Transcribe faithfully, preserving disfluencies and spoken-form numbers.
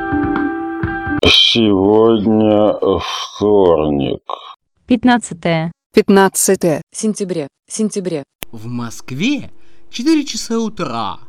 Сегодня вторник. Пятнадцатое. Пятнадцатое. Сентября. Сентября. В Москве четыре часа утра.